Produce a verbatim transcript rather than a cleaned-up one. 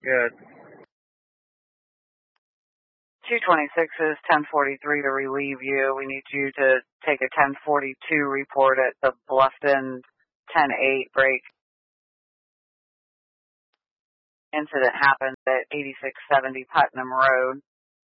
Good. two twenty-six is ten forty-three to relieve you. We need you to take a ten forty-two report at the Bluffton ten eight break. Incident happened at eighty-six seventy Putnam Road.